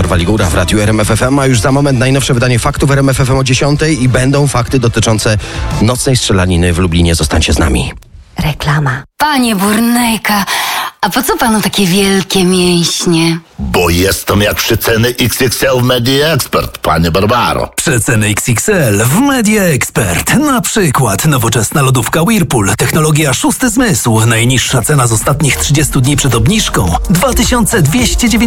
Waligura w radiu RMF FM, a już za moment najnowsze wydanie faktów RMF FM o 10 i będą fakty dotyczące nocnej strzelaniny w Lublinie. Zostańcie z nami. Reklama. Panie Burnejka, a po co panu takie wielkie mięśnie? Bo jestem jak przeceny XXL w Media Expert, panie Barbaro. Przeceny XXL w Media Expert. Na przykład nowoczesna lodówka Whirlpool, technologia szósty zmysł. Najniższa cena z ostatnich 30 dni przed obniżką 2290